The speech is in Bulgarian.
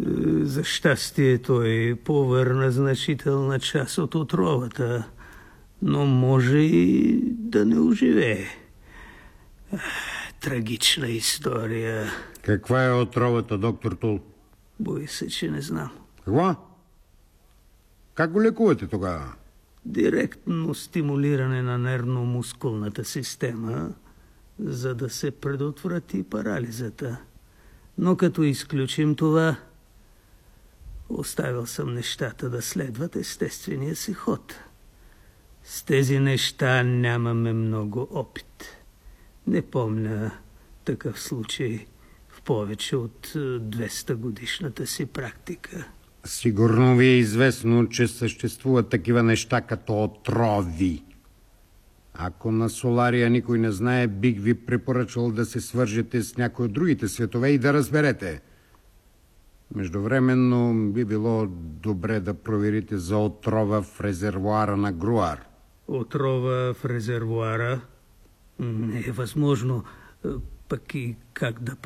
За щастие той повърна значителна част от отровата, но може и да не оживее. Трагична история. Каква е отровата, доктор Тул? Боя се, че не знам. Какво? Как го лекувате тогава? Директно стимулиране на нервно-мускулната система, за да се предотврати парализата. Но като изключим това, оставил съм нещата да следват естествения си ход. С тези неща нямаме много опит. Не помня такъв случай в повече от 200 годишната си практика. Сигурно ви е известно, че съществуват такива неща като отрови. Ако на Солария никой не знае, бих ви препоръчал да се свържете с някои от другите светове и да разберете. Междувременно би било добре да проверите за отрова в резервоара на Груар. Отрова в резервоара? Не е възможно. Пък и как да